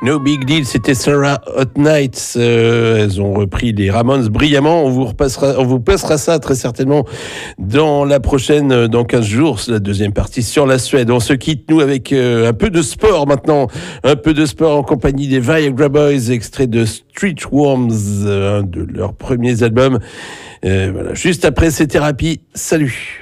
No Big Deal, c'était Sarah Hot Nights. Elles ont repris les Ramones brillamment. On vous passera ça très certainement dans 15 jours, la deuxième partie sur la Suède. On se quitte, nous, avec un peu de sport maintenant. Un peu de sport en compagnie des Viagra Boys, extrait de Streetworms, un de leurs premiers albums. Voilà. Juste après ces thérapies, salut.